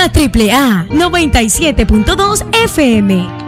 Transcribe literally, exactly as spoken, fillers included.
La Triple A noventa y siete punto dos F M.